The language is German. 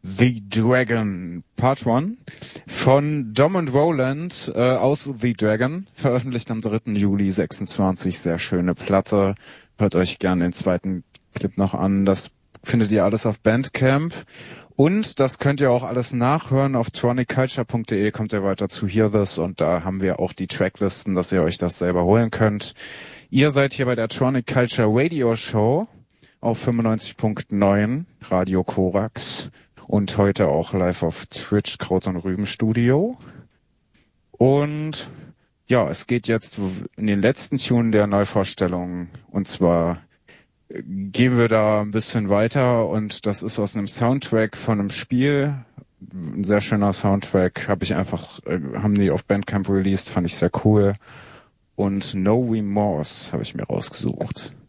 The Dragon Part 1 von Dom und Roland aus The Dragon, veröffentlicht am 3. Juli 26. Sehr schöne Platte. Hört euch gerne den zweiten Clip noch an. Das findet ihr alles auf Bandcamp. Und das könnt ihr auch alles nachhören. Auf tronicculture.de kommt ihr weiter zu Hear This und da haben wir auch die Tracklisten, dass ihr euch das selber holen könnt. Ihr seid hier bei der Tronic Culture Radio Show auf 95.9 Radio Korax und heute auch live auf Twitch Kraut und Rüben Studio. Und ja, es geht jetzt in den letzten Tune der Neuvorstellung und zwar gehen wir da ein bisschen weiter und das ist aus einem Soundtrack von einem Spiel. Ein sehr schöner Soundtrack, haben die auf Bandcamp released, fand ich sehr cool. Und No Remorse habe ich mir rausgesucht.